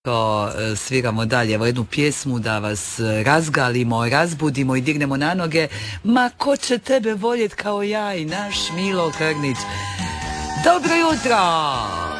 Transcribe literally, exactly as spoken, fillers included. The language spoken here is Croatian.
To sviramo dalje, evo jednu pjesmu da vas razgalimo, razbudimo i dignemo na noge. Ma ko će tebe voljet kao ja i naš Milo Krgnić. Dobro jutro!